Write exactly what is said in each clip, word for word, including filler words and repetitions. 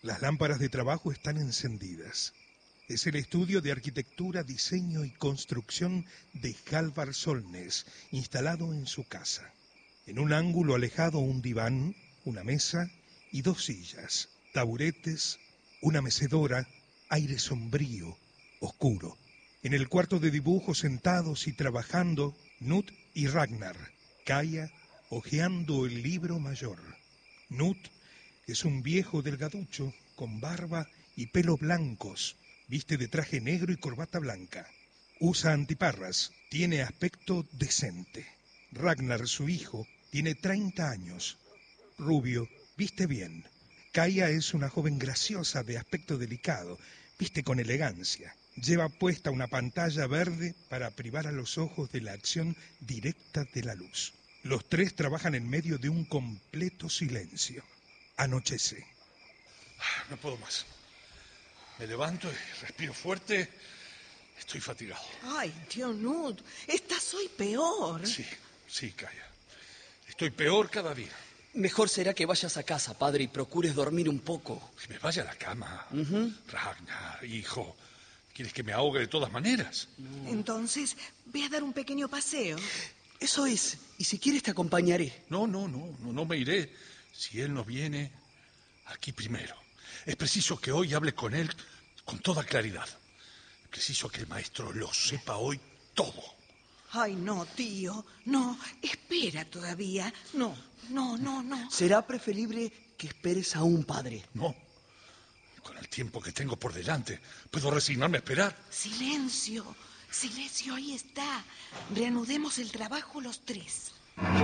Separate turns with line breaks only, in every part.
Las lámparas de trabajo están encendidas. Es el estudio de arquitectura, diseño y construcción de Halvar Solness, instalado en su casa. En un ángulo alejado un diván, una mesa y dos sillas, taburetes, una mecedora, aire sombrío, oscuro. En el cuarto de dibujo, sentados y trabajando, Knut y Ragnar, Kaia hojeando el libro mayor. Knut es un viejo delgaducho con barba y pelo blancos, viste de traje negro y corbata blanca. Usa antiparras, tiene aspecto decente. Ragnar, su hijo, tiene treinta años. Rubio, viste bien. Kaia es una joven graciosa de aspecto delicado, viste con elegancia. Lleva puesta una pantalla verde para privar a los ojos de la acción directa de la luz. Los tres trabajan en medio de un completo silencio. Anochece.
No puedo más. Me levanto y respiro fuerte. Estoy fatigado.
Ay, tío Knut, estás hoy peor.
Sí, sí, Kaia. Estoy peor cada día.
Mejor será que vayas a casa, padre, y procures dormir un poco.
Que me vaya a la cama.
Uh-huh.
Ragnar, hijo, ¿quieres que me ahogue de todas maneras?
No. Entonces, ve a dar un pequeño paseo.
Eso es, y si quieres te acompañaré.
No, no, no, no, no me iré. Si él no viene, aquí primero. Es preciso que hoy hable con él con toda claridad. Es preciso que el maestro lo sepa hoy todo.
Ay, no, tío, no, espera todavía. No, no, no, no.
Será preferible que esperes a un padre.
No, con el tiempo que tengo por delante, ¿puedo resignarme a esperar?
Silencio, silencio, ahí está. Reanudemos el trabajo los tres.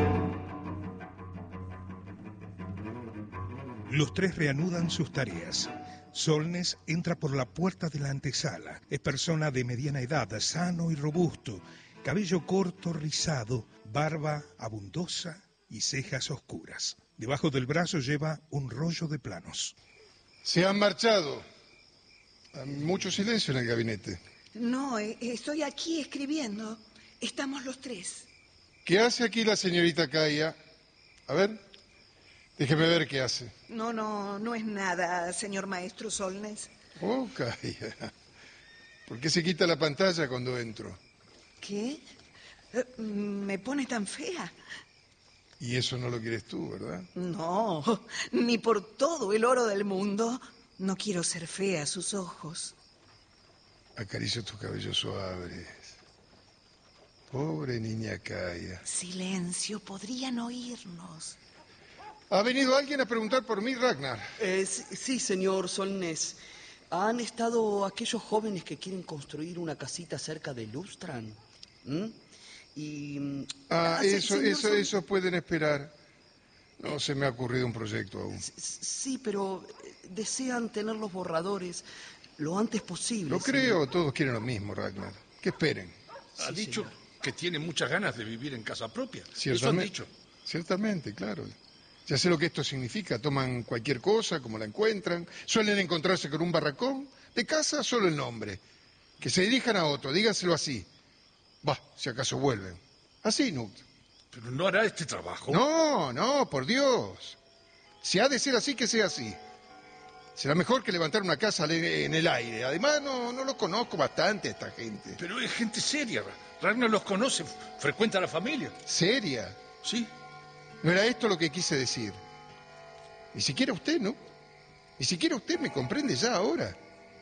Los tres reanudan sus tareas. Solness entra por la puerta de la antesala. Es persona de mediana edad, sano y robusto, cabello corto, rizado, barba abundosa y cejas oscuras. Debajo del brazo lleva un rollo de planos.
Se han marchado. Hay mucho silencio en el gabinete.
No, estoy aquí escribiendo. Estamos los tres.
¿Qué hace aquí la señorita Kaia? A ver, déjeme ver qué hace.
No, no, no es nada, señor maestro Solness.
Oh, Kaia. ¿Por qué se quita la pantalla cuando entro?
¿Qué? ¿Me pone tan fea?
Y eso no lo quieres tú, ¿verdad?
No, ni por todo el oro del mundo. No quiero ser fea a sus ojos.
Acaricio tus cabellos suaves. Pobre niña Kaia.
Silencio, podrían oírnos.
¿Ha venido alguien a preguntar por mí, Ragnar?
Eh, sí, sí, señor Solness. ¿Han estado aquellos jóvenes que quieren construir una casita cerca de Lustran? ¿Mm? Y...
Ah, eso, eso, eso pueden esperar. No se me ha ocurrido un proyecto aún.
Sí, pero desean tener los borradores lo antes posible.
Lo creo, todos quieren lo mismo, Ragnar. Que esperen.
Ha
Sí,
dicho
señor.
que tiene muchas ganas de vivir en casa propia. Eso han
Ciertamente,
dicho.
Ciertamente, claro. Ya sé lo que esto significa. Toman cualquier cosa como la encuentran. Suelen encontrarse con un barracón. De casa, solo el nombre. Que se dirijan a otro, díganselo así. Bah, si acaso vuelven. Así, Knut.
Pero no hará este trabajo.
No, no, por Dios. Si ha de ser así, que sea así. Será mejor que levantar una casa en el aire. Además, no, no lo conozco bastante a esta gente.
Pero es gente seria. Ragnar los conoce, frecuenta a la familia.
¿Seria?
Sí.
No era esto lo que quise decir. Ni siquiera usted, ¿no? Ni siquiera usted me comprende ya ahora.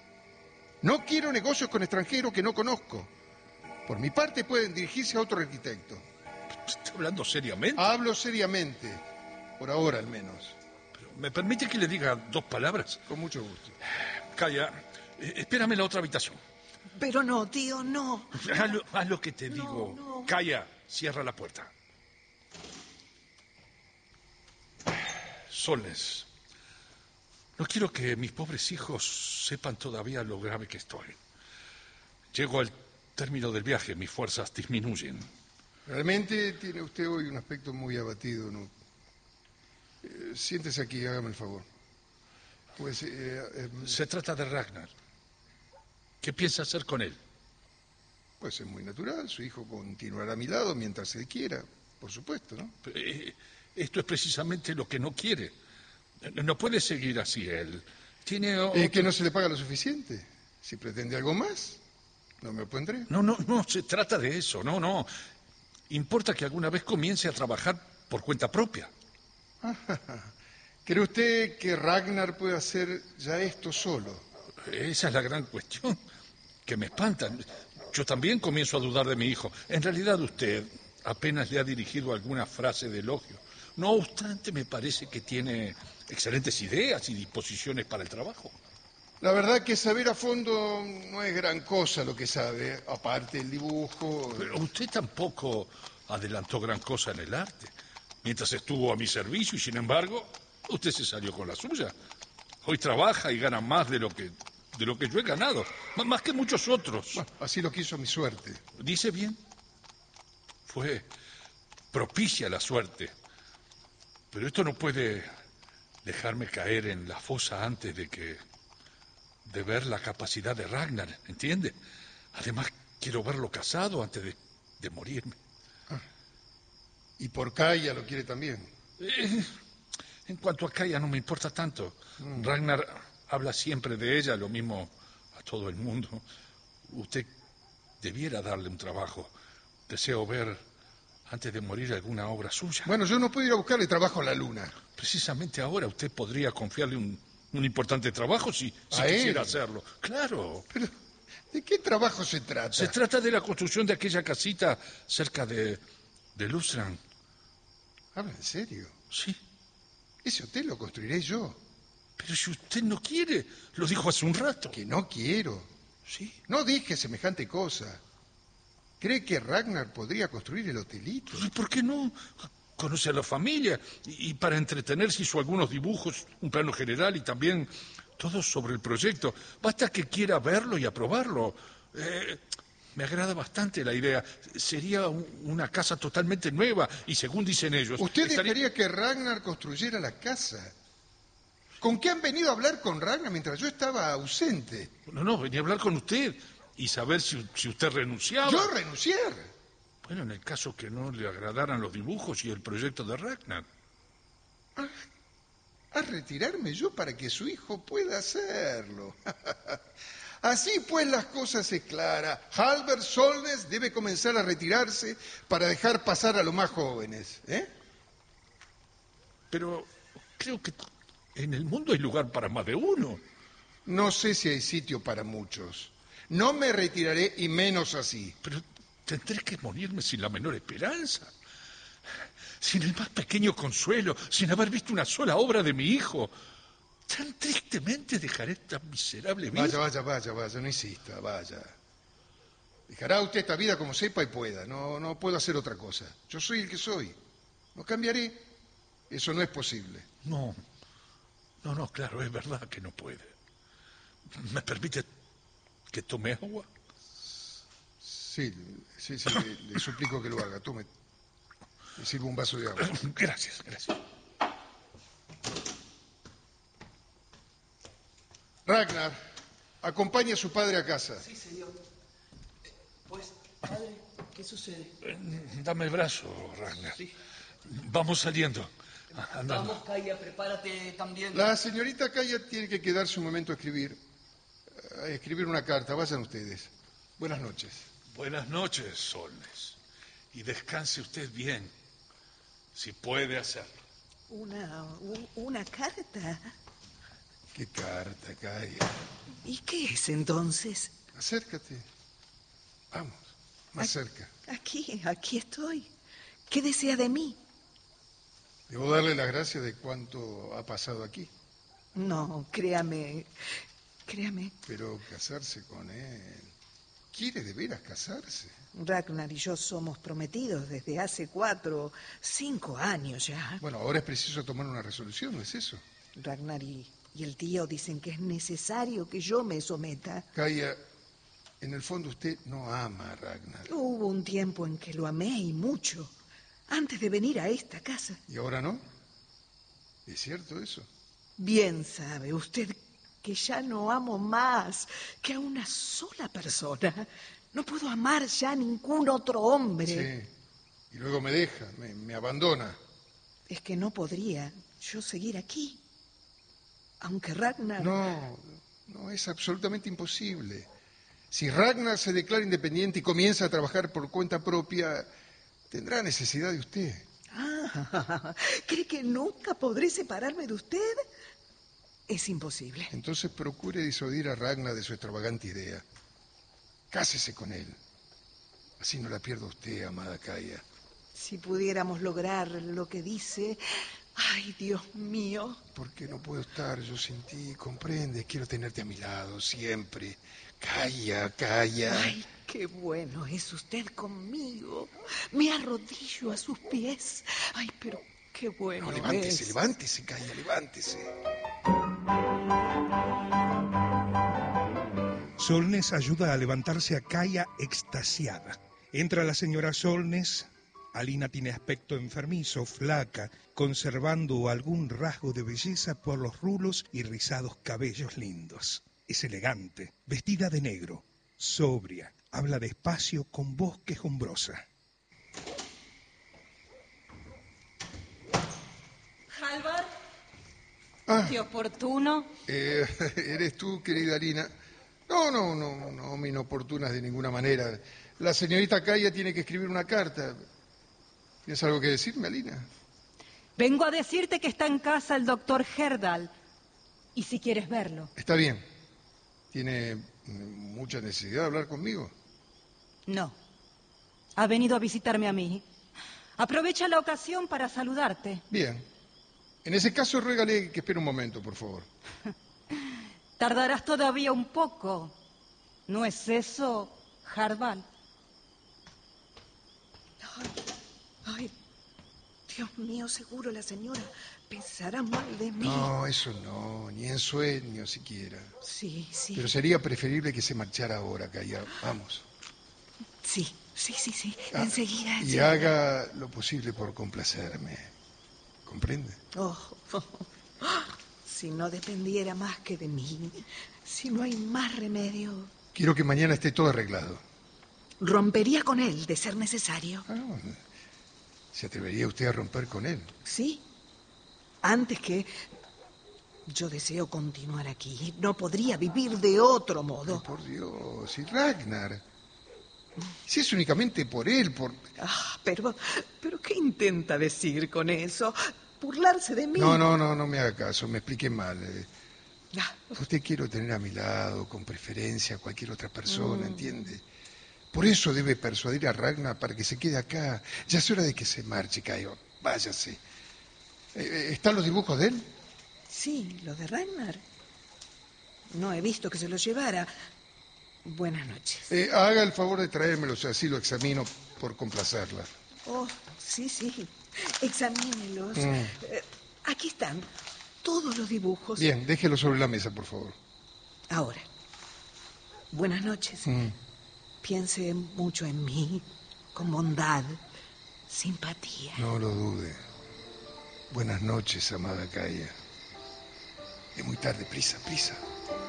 No quiero negocios con extranjeros que no conozco. Por mi parte pueden dirigirse a otro arquitecto.
¿Está hablando seriamente?
Hablo seriamente. Por ahora, al menos.
Pero ¿me permite que le diga dos palabras?
Con mucho gusto.
Kaia, eh, espérame en la otra habitación.
Pero no, tío, no.
Haz lo, haz lo que te
No,
digo.
no.
Kaia, cierra la puerta. Solness, no quiero que mis pobres hijos sepan todavía lo grave que estoy. Llego al término del viaje, mis fuerzas disminuyen.
Realmente tiene usted hoy un aspecto muy abatido, ¿no? Eh, siéntese aquí, hágame el favor. Pues, eh, eh,
Se trata de Ragnar. ¿Qué piensa hacer con él?
pues es muy natural. Su hijo continuará a mi lado mientras él quiera, por supuesto, ¿no?
Eh, Esto es precisamente lo que no quiere. No puede seguir así él. ¿Tiene otro...
¿Es que no se le paga lo suficiente? Si pretende algo más, no me opondré.
No, no, no se trata de eso, no, no. Importa que alguna vez comience a trabajar por cuenta propia.
¿Cree usted que Ragnar puede hacer ya esto solo?
Esa es la gran cuestión, que me espanta. Yo también comienzo a dudar de mi hijo. En realidad usted apenas le ha dirigido alguna frase de elogio. No obstante, me parece que tiene excelentes ideas y disposiciones para el trabajo.
La verdad que saber a fondo no es gran cosa lo que sabe, aparte el dibujo.
Pero usted tampoco adelantó gran cosa en el arte, mientras estuvo a mi servicio y, sin embargo, usted se salió con la suya. Hoy trabaja y gana más de lo que, de lo que yo he ganado, M- más que muchos otros.
Bueno, así lo quiso mi suerte.
Dice bien. Fue propicia la suerte. Pero esto no puede dejarme caer en la fosa antes de que... de ver la capacidad de Ragnar, ¿entiende? Además, quiero verlo casado antes de, de morirme.
Y por Kaya lo quiere también.
Eh, en cuanto a Kaya, no me importa tanto.
Mm.
Ragnar habla siempre de ella, lo mismo a todo el mundo. Usted debiera darle un trabajo. Deseo ver, antes de morir, alguna obra suya.
Bueno, yo no puedo ir a buscarle trabajo a la luna.
Precisamente ahora usted podría confiarle un, un importante trabajo si, si
¿A él?
quisiera hacerlo. Claro.
Pero, ¿de qué trabajo se trata?
Se trata de la construcción de aquella casita cerca de, de Lustran.
¿Habla en serio?
Sí.
Ese hotel lo construiré yo.
Pero si usted no quiere, lo dijo hace un rato.
Que no quiero.
Sí.
No dije semejante cosa. ¿Cree que Ragnar podría construir el hotelito?
¿Y por qué no? Conoce a la familia y, y para entretenerse hizo algunos dibujos, un plano general y también todo sobre el proyecto. Basta que quiera verlo y aprobarlo. Eh, me agrada bastante la idea. Sería un- una casa totalmente nueva y según dicen ellos...
¿Usted
estaría-
dejaría que Ragnar construyera la casa? ¿Con qué han venido a hablar con Ragnar mientras yo estaba ausente?
No, no, venía a hablar con usted y saber si, si usted renunciaba.
¿Yo renunciar?
Bueno, en el caso que no le agradaran los dibujos y el proyecto de Ragnar.
¿A retirarme yo para que su hijo pueda hacerlo? Así pues las cosas es clara. Halvard Solnes debe comenzar a retirarse para dejar pasar a los más jóvenes. ¿Eh?
Pero creo que en el mundo hay lugar para más de uno.
No sé si hay sitio para muchos. No me retiraré y menos así.
Pero tendré que morirme sin la menor esperanza. Sin el más pequeño consuelo, sin haber visto una sola obra de mi hijo. Tan tristemente dejaré esta miserable vida.
Vaya, vaya, vaya, vaya, no insista, vaya. Dejará usted esta vida como sepa y pueda. No, no puedo hacer otra cosa. Yo soy el que soy. No cambiaré. Eso no es posible.
No, no, no, claro, es verdad que no puede. ¿Me permite que tome agua?
Sí, sí, sí, le, le suplico que lo haga. Tome. Le sirvo un vaso de agua.
Gracias, gracias.
Ragnar, acompañe a su padre a casa.
Sí, señor. Pues, padre, ¿qué sucede?
Dame el brazo, Ragnar.
Sí.
Vamos saliendo. Andando.
Vamos, Kaya, prepárate también.
La señorita Kaya tiene que quedarse un momento a escribir. A escribir una carta. Vayan ustedes. Buenas noches.
Buenas noches, Solnes. Y descanse usted bien, si puede hacerlo.
Una, u- una carta.
¿Qué carta, Kaya?
¿Y qué es entonces?
Acércate. Vamos, más cerca.
Aquí, aquí estoy. ¿Qué desea de mí?
Debo darle las gracias de cuánto ha pasado aquí.
No, créame, créame.
Pero casarse con él... ¿Quiere de veras casarse?
Ragnar y yo somos prometidos desde hace cuatro, cinco años ya.
Bueno, ahora es preciso tomar una resolución, ¿no es eso?
Ragnar y, y el tío dicen que es necesario que yo me someta.
Kaya, en el fondo usted no ama a Ragnar.
Hubo un tiempo en que lo amé y mucho, antes de venir a esta casa.
¿Y ahora no? ¿Es cierto eso?
Bien sabe usted que ya no amo más que a una sola persona. No puedo amar ya a ningún otro hombre.
Sí. Y luego me deja, me, me abandona.
Es que no podría yo seguir aquí. Aunque Ragnar...
No, no, es absolutamente imposible. Si Ragnar se declara independiente y comienza a trabajar por cuenta propia, tendrá necesidad de usted.
Ah, ¿cree que nunca podré separarme de usted? Es imposible.
Entonces procure disuadir a Ragnar de su extravagante idea. Cásese con él. Así no la pierda usted, amada Kaia.
Si pudiéramos lograr lo que dice... Ay, Dios mío.
¿Por qué no puedo estar yo sin ti? Comprendes, quiero tenerte a mi lado siempre. Kaia, Kaia.
Ay, qué bueno es usted conmigo. Me arrodillo a sus pies. Ay, pero qué bueno
No, levántese,
es.
levántese, Kaia, levántese.
Solness ayuda a levantarse a Kaia extasiada. Entra la señora Solness. Alina tiene aspecto enfermizo, flaca, conservando algún rasgo de belleza por los rulos y rizados cabellos lindos. Es elegante, vestida de negro, sobria, habla despacio con voz quejumbrosa.
Halvar,
Ah,
qué oportuno.
eh, ¿eres tú, querida Alina? No, no, no, no me inoportunas de ninguna manera. La señorita Kaia tiene que escribir una carta. ¿Tienes algo que decirme, Alina?
Vengo a decirte que está en casa el doctor Herdal. Y si quieres verlo.
Está bien. ¿Tiene mm, mucha necesidad de hablar conmigo?
No. Ha venido a visitarme a mí. Aprovecha la ocasión para saludarte.
Bien. En ese caso, ruégale que espere un momento, por favor.
Tardarás todavía un poco. ¿No es eso, Hardball?
Ay, ay, Dios mío, seguro la señora pensará mal de mí.
No, eso no, ni en sueño siquiera.
Sí, sí.
Pero sería preferible que se marchara ahora, Kaia. Vamos.
Sí, sí, sí, sí.
Ah,
enseguida,
Y
enseguida.
haga lo posible por complacerme. ¿Comprende?
Oh, oh, oh. Si no dependiera más que de mí, si no hay más remedio,
Quiero que mañana esté todo arreglado.
rompería con él de ser necesario.
Ah, ¿se atrevería usted a romper con él?
Sí. Antes que... Yo deseo continuar aquí. No podría vivir de otro
Ay,
modo.
por Dios, y Ragnar. Si es únicamente por él, por...
Ah, pero, pero ¿qué intenta decir con eso? ¿Burlarse de mí?
No, no, no, no me haga caso, me expliqué mal. eh.
Ah,
A usted quiero tener a mi lado, con preferencia a cualquier otra persona,
Mm.
¿entiende? Por eso debe persuadir a Ragnar para que se quede acá. Ya es hora de que se marche, Caio. Váyase. Eh, eh, ¿Están los dibujos de él?
sí, lo de Ragnar. No he visto que se lo llevara. Buenas noches.
Eh, haga el favor de traérmelos, así lo examino por complacerla.
Oh, sí, sí. Examínelos.
Mm.
Eh, aquí están todos los dibujos.
Bien, déjelo sobre la mesa, por favor.
Ahora, buenas noches.
Mm.
Piense mucho en mí, con bondad, simpatía.
No lo dude. Buenas noches, amada Kaia. Es muy tarde, prisa, prisa.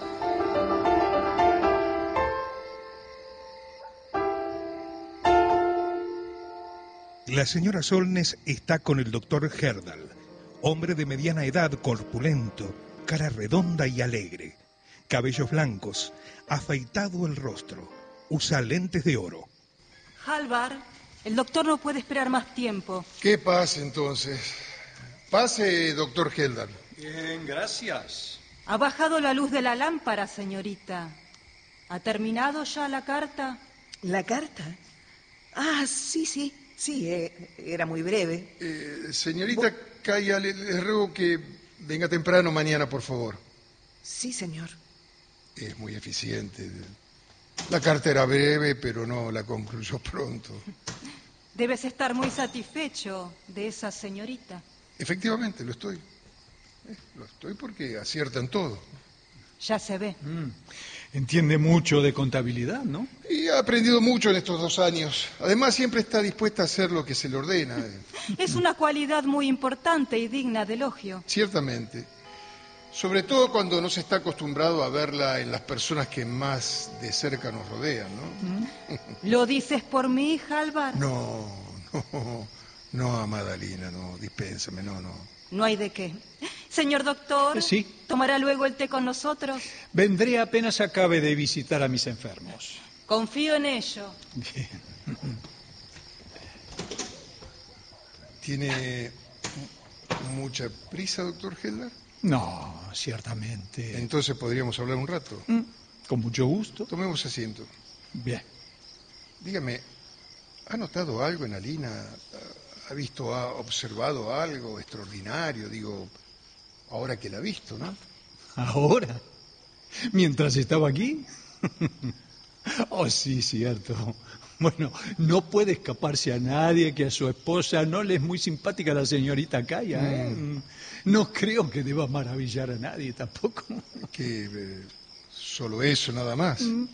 La señora Solness está con el doctor Herdal, hombre de mediana edad, corpulento, cara redonda y alegre, cabellos blancos, afeitado el rostro, usa lentes de oro.
Halvar, el doctor no puede esperar más tiempo.
¿Qué pasa entonces? Pase, doctor Heldar.
Bien, gracias.
Ha bajado la luz de la lámpara, señorita. ¿Ha terminado ya la carta?
¿La carta? Ah, sí, sí, sí, eh, era muy breve.
Eh, señorita Kaia, le, le ruego que venga temprano mañana, por favor.
Sí, señor.
Es muy eficiente. La carta era breve, pero no la concluyó pronto.
Debes estar muy satisfecho de esa señorita.
Efectivamente, lo estoy. Eh, Lo estoy porque aciertan todo.
Ya se ve.
Entiende mucho de contabilidad, ¿no?
Y ha aprendido mucho en estos dos años. Además, siempre está dispuesta a hacer lo que se le ordena. eh.
Es una cualidad muy importante y digna de elogio.
Ciertamente. Sobre todo cuando no se está acostumbrado a verla en las personas que más de cerca nos rodean, ¿no?
¿Lo dices por mí, Halvar?
No, no, no, amada Lina, no, dispénsame, no, no.
No hay de qué. Señor doctor,
Sí.
¿tomará luego el té con nosotros?
Vendré apenas acabe de visitar a mis enfermos.
Confío en ello.
Bien.
¿Tiene mucha prisa, doctor Heller?
No, ciertamente.
Entonces podríamos hablar un rato.
Mm, Con mucho gusto.
Tomemos asiento.
Bien.
Dígame, ¿ha notado algo en Alina? ¿Ha visto, ha observado algo extraordinario? Digo, ahora que la ha visto, ¿no?
¿Ahora? ¿Mientras estaba aquí? Oh, sí, cierto. Bueno, no puede escaparse a nadie que a su esposa no le es muy simpática la señorita Kaya, ¿eh? Mm. No creo que deba maravillar a nadie tampoco.
Que eh, solo eso, nada más.
Mm.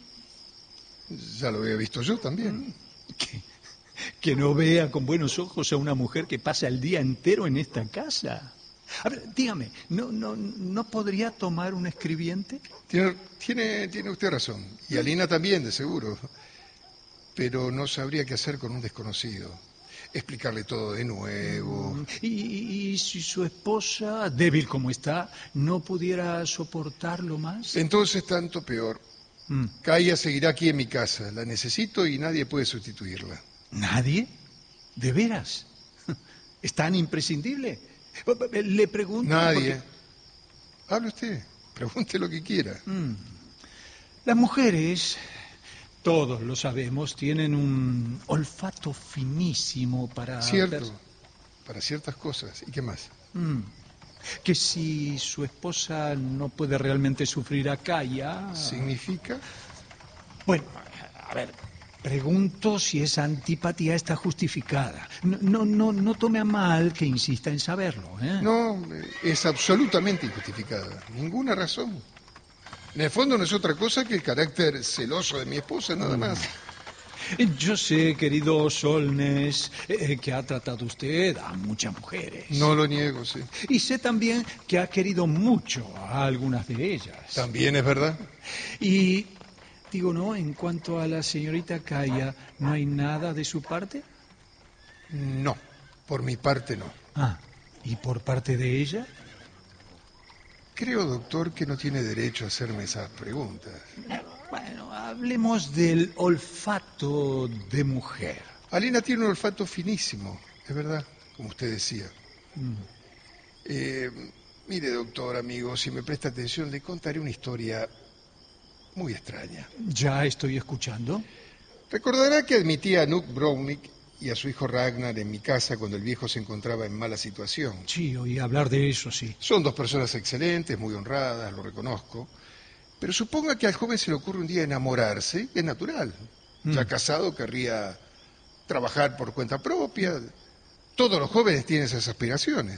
Ya lo había visto yo también.
Que, que no vea con buenos ojos a una mujer que pasa el día entero en esta casa. A ver, dígame, ¿no, no, no podría tomar un escribiente?
Tiene, tiene, tiene usted razón. Y Alina también, de seguro. Pero no sabría qué hacer con un desconocido. Explicarle todo de nuevo.
¿Y, y, y si su esposa, débil como está, no pudiera soportarlo más?
Entonces tanto peor.
Mm.
Kaya seguirá aquí en mi casa. La necesito y nadie puede sustituirla.
¿Nadie? ¿De veras? ¿Es tan imprescindible? Le pregunto...
Nadie.
porque-
Hable usted. Pregunte lo que quiera.
Mm. Las mujeres, todos lo sabemos, tienen un olfato finísimo para...
Cierto. Para ciertas cosas. ¿Y qué más?
Mm. Que si su esposa no puede realmente sufrir a Kaya...
¿Significa?
Bueno, a ver, pregunto si esa antipatía está justificada. No, no, no, no tome a mal que insista en saberlo, ¿eh?
No, eh, es absolutamente injustificada. Ninguna razón. En el fondo no es otra cosa que el carácter celoso de mi esposa, nada más.
Yo sé, querido Solnes, eh, que ha tratado usted a muchas mujeres.
No lo niego, sí.
Y sé también que ha querido mucho a algunas de ellas.
También es verdad.
Y, digo, ¿no? En cuanto a la señorita Kaya, ¿no hay nada de su parte?
No, por mi parte no.
Ah, ¿y por parte de ella?
Creo, doctor, que no tiene derecho a hacerme esas preguntas.
Bueno, hablemos del olfato de mujer.
Alina tiene un olfato finísimo, es verdad, como usted decía.
Mm.
Eh, mire, doctor, amigo, si me presta atención, le contaré una historia muy extraña.
Ya estoy escuchando.
Recordará que admití a Nuke Brownick y a su hijo Ragnar en mi casa cuando el viejo se encontraba en mala situación.
Sí, oí hablar de eso, sí.
Son dos personas excelentes, muy honradas, lo reconozco. Pero suponga que al joven se le ocurre un día enamorarse, es natural. Ya
Mm.
casado querría trabajar por cuenta propia. Todos los jóvenes tienen esas aspiraciones.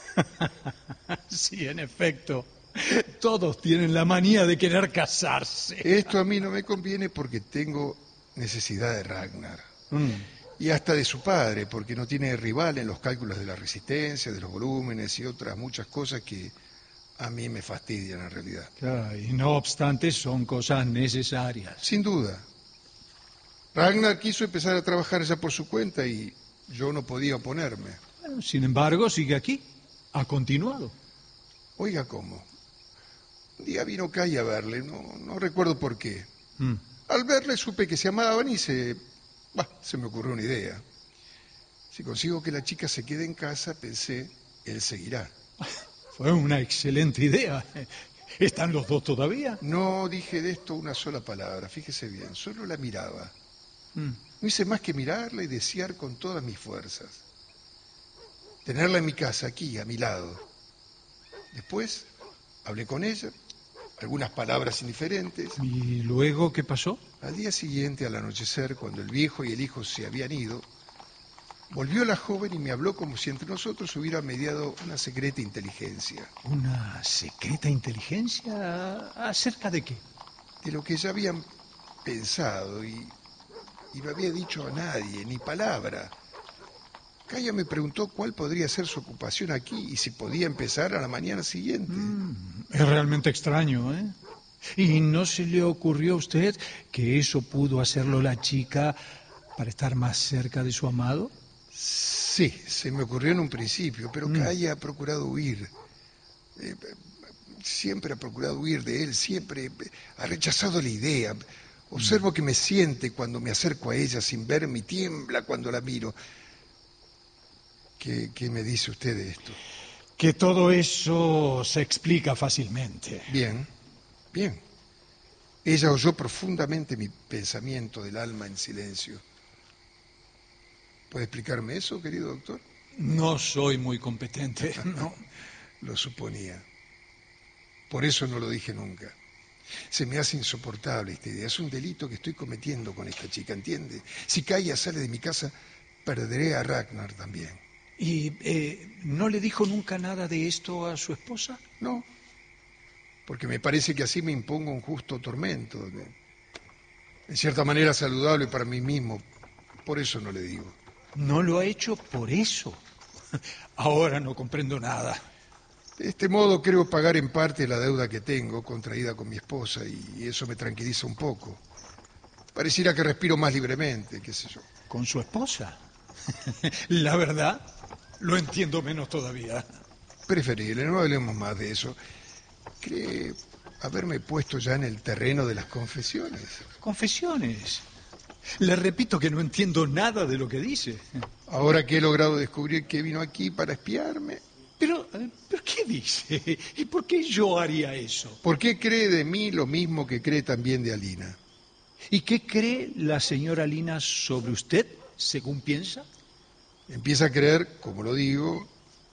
Sí, en efecto. Todos tienen la manía de querer casarse.
Esto a mí no me conviene porque tengo necesidad de Ragnar.
Mm.
Y hasta de su padre, porque no tiene rival en los cálculos de la resistencia, de los volúmenes y otras muchas cosas que a mí me fastidian en realidad.
Ah, y no obstante, son cosas necesarias.
Sin duda. Ragnar quiso empezar a trabajar ya por su cuenta y yo no podía oponerme.
Bueno, sin embargo, sigue aquí. Ha continuado.
Oiga, ¿cómo? Un día vino Kaya a verle, no, no recuerdo por qué.
Mm.
Al verle supe que se amaban y se... Bah, se me ocurrió una idea. Si consigo que la chica se quede en casa, pensé, él seguirá.
Fue una excelente idea. ¿Están los dos todavía?
No dije de esto una sola palabra, fíjese bien, solo la miraba.
Mm.
No hice más que mirarla y desear con todas mis fuerzas. Tenerla en mi casa, aquí, a mi lado. Después hablé con ella, algunas palabras indiferentes.
¿Y luego qué pasó?
Al día siguiente, al anochecer, cuando el viejo y el hijo se habían ido, volvió la joven y me habló como si entre nosotros hubiera mediado una secreta inteligencia.
¿Una secreta inteligencia? ¿Acerca de qué?
De lo que ya habían pensado y, y no había dicho a nadie, ni palabra. Kaya me preguntó cuál podría ser su ocupación aquí y si podía empezar a la mañana siguiente.
Mm, es realmente extraño, ¿eh? ¿Y no se le ocurrió a usted que eso pudo hacerlo la chica para estar más cerca de su amado?
Sí, se me ocurrió en un principio, pero
Mm.
Kaya ha procurado huir. Eh, siempre ha procurado huir de él, siempre ha rechazado la idea. Observo que me siente cuando me acerco a ella sin verme y tiembla cuando la miro. ¿Qué, qué me dice usted de esto?
Que todo eso se explica fácilmente.
Bien, bien. Ella oyó profundamente mi pensamiento del alma en silencio. ¿Puede explicarme eso, querido doctor?
No soy muy competente, no.
Lo suponía. Por eso no lo dije nunca. Se me hace insoportable esta idea. Es un delito que estoy cometiendo con esta chica, ¿entiende? Si Kaia sale de mi casa, perderé a Ragnar también.
¿Y eh, no le dijo nunca nada de esto a su esposa?
No, porque me parece que así me impongo un justo tormento. En cierta manera saludable para mí mismo. Por eso no le digo.
No lo ha hecho por eso. Ahora no comprendo nada.
De este modo creo pagar en parte la deuda que tengo contraída con mi esposa y eso me tranquiliza un poco. Pareciera que respiro más libremente, qué sé yo.
¿Con su esposa? La verdad, lo entiendo menos todavía.
Preferible, no hablemos más de eso. ¿Cree haberme puesto ya en el terreno de las confesiones?
¿Confesiones? Le repito que no entiendo nada de lo que dice.
Ahora que he logrado descubrir que vino aquí para espiarme...
Pero, ¿pero qué dice? ¿Y por qué yo haría eso?
¿Por qué cree de mí lo mismo que cree también de Alina?
¿Y qué cree la señora Alina sobre usted, según piensa?
Empieza a creer, como lo digo,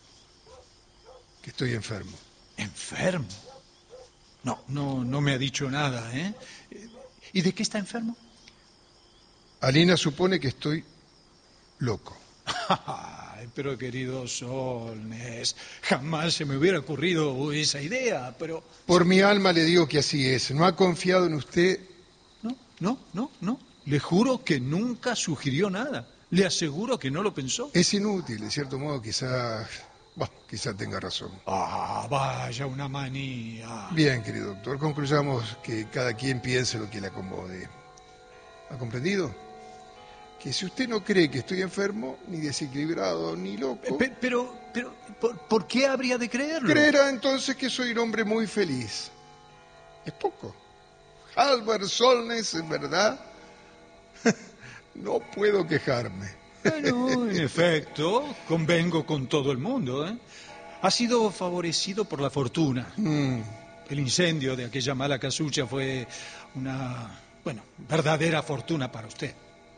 que estoy enfermo.
¿Enfermo? No, no, no me ha dicho nada, ¿eh? ¿Y de qué está enfermo?
Alina supone que estoy loco.
Ay, pero querido Solnes, jamás se me hubiera ocurrido esa idea, pero...
Por mi alma le digo que así es. ¿No ha confiado en usted?
No, no, no, no. Le juro que nunca sugirió nada. Le aseguro que no lo pensó.
Es inútil, de cierto modo, quizá... Bueno, quizá tenga razón.
Ah, vaya una manía.
Bien, querido doctor, concluyamos que cada quien piense lo que le acomode. ¿Ha comprendido? Que si usted no cree que estoy enfermo, ni desequilibrado, ni loco...
Pero, pero, pero ¿por, ¿por qué habría de creerlo?
Creerá entonces que soy un hombre muy feliz. Es poco. Halvar Solnes, en verdad, no puedo quejarme.
Bueno, en efecto, convengo con todo el mundo, ¿eh? Ha sido favorecido por la fortuna.
Mm.
El incendio de aquella mala casucha fue una, bueno, verdadera fortuna para usted.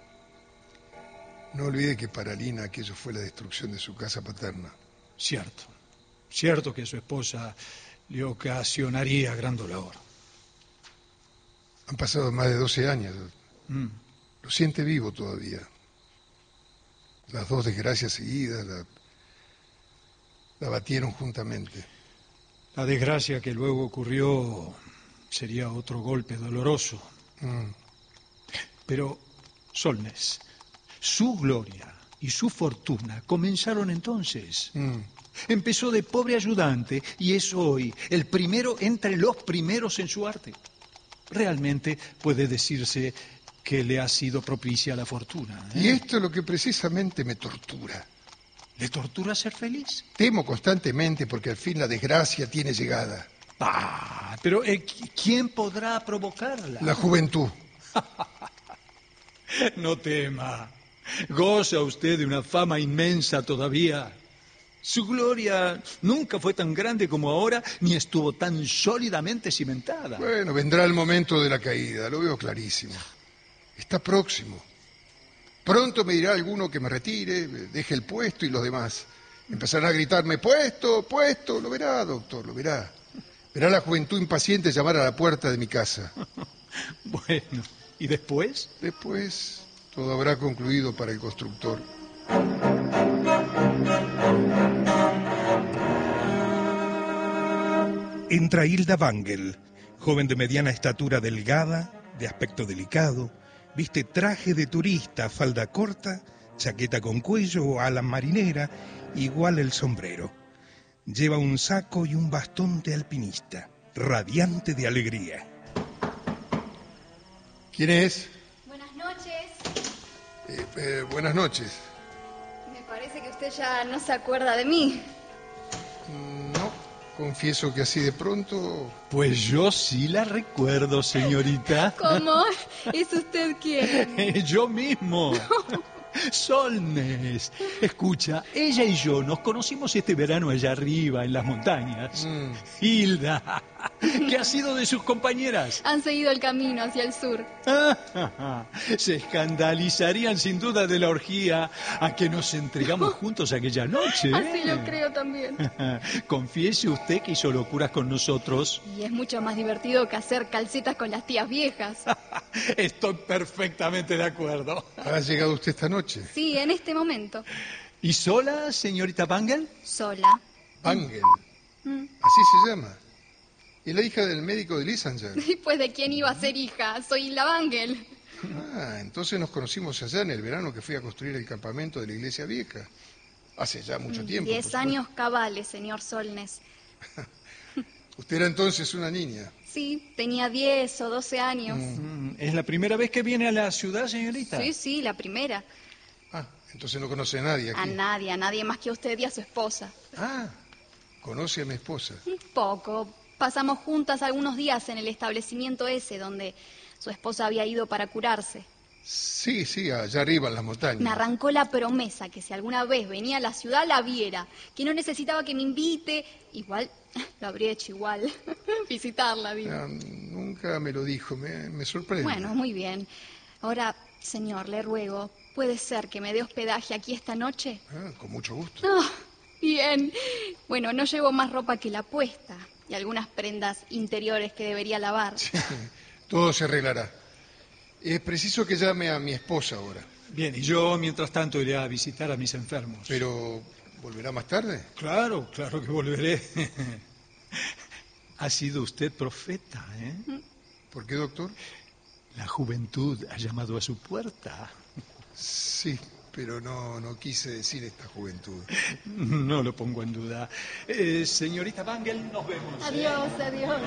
No olvide que para Alina aquello fue la destrucción de su casa paterna.
Cierto, cierto que a su esposa le ocasionaría gran dolor.
Han pasado más de doce años.
Mm.
Lo siente vivo todavía. Las dos desgracias seguidas la, la batieron juntamente.
La desgracia que luego ocurrió sería otro golpe doloroso.
Mm.
Pero, Solnes, su gloria y su fortuna comenzaron entonces.
Mm.
Empezó de pobre ayudante y es hoy el primero entre los primeros en su arte. Realmente puede decirse que le ha sido propicia la fortuna, ¿eh?
Y esto es lo que precisamente me tortura.
¿Le tortura ser feliz?
Temo constantemente porque al fin la desgracia tiene llegada.
Ah, pero eh, ¿quién podrá provocarla?
La juventud.
No tema. Goza usted de una fama inmensa todavía. Su gloria nunca fue tan grande como ahora, ni estuvo tan sólidamente cimentada.
Bueno, vendrá el momento de la caída, lo veo clarísimo. Está próximo. Pronto me dirá alguno que me retire, deje el puesto y los demás. Empezarán a gritarme, puesto, puesto, lo verá, doctor, lo verá. Verá la juventud impaciente llamar a la puerta de mi casa.
Bueno, ¿y después?
Después todo habrá concluido para el constructor.
Entra Hilda Wangel, joven de mediana estatura delgada, de aspecto delicado, viste traje de turista, falda corta, chaqueta con cuello, ala marinera, igual el sombrero. Lleva un saco y un bastón de alpinista, radiante de alegría.
¿Quién es?
Buenas noches.
Eh, eh, buenas noches.
Me parece que usted ya no se acuerda de mí.
No, Confieso que así de pronto...
Pues yo sí la recuerdo, señorita.
¿Cómo? ¿Es usted quién?
Yo mismo. Solnes. Escucha, ella y yo nos conocimos este verano allá arriba, en las montañas.
Mm.
Hilda, ¿qué ha sido de sus compañeras?
Han seguido el camino hacia el sur.
Se escandalizarían sin duda de la orgía a que nos entregamos juntos aquella noche.
Así lo creo también.
Confiese usted que hizo locuras con nosotros.
Y es mucho más divertido que hacer calcetas con las tías viejas.
Estoy perfectamente de acuerdo.
¿Ha llegado usted esta noche?
Sí, en este momento.
¿Y sola, señorita Bangle?
Sola.
Bangle.
Mm.
Así se llama. Es la hija del médico de Lysanger.
¿Y pues de quién iba a ser hija? Soy la Bangle.
Ah, entonces nos conocimos allá en el verano que fui a construir el campamento de la iglesia vieja. Hace ya mucho tiempo.
Diez años cabales, señor Solnes.
Usted era entonces una niña.
Sí, tenía diez o doce años.
Mm, ¿Es la primera vez que viene a la ciudad, señorita?
Sí, sí, la primera.
Ah, entonces no conoce a nadie aquí.
A nadie, a nadie más que a usted y a su esposa.
Ah, conoce a mi esposa.
Un poco. Pasamos juntas algunos días en el establecimiento ese donde su esposa había ido para curarse.
Sí, sí, allá arriba en las montañas.
Me arrancó la promesa que si alguna vez venía a la ciudad la viera, que no necesitaba que me invite. Igual, lo habría hecho igual. Visitarla, digo.
Ah, nunca me lo dijo, me, me sorprende.
Bueno, muy bien. Ahora, señor, le ruego, ¿puede ser que me dé hospedaje aquí esta noche?
Ah, con mucho gusto.
Ah, bien. Bueno, no llevo más ropa que la puesta y algunas prendas interiores que debería lavar.
Sí, todo se arreglará. Es preciso que llame a mi esposa ahora.
Bien, y yo mientras tanto iré a visitar a mis enfermos.
Pero, ¿volverá más tarde?
Claro, claro que volveré. Ha sido usted profeta, ¿eh?
¿Por qué, doctor?
La juventud ha llamado a su puerta.
Sí, pero no, no quise decir esta juventud.
No lo pongo en duda. Eh, señorita Bangle, nos vemos. ¿eh?
Adiós, adiós.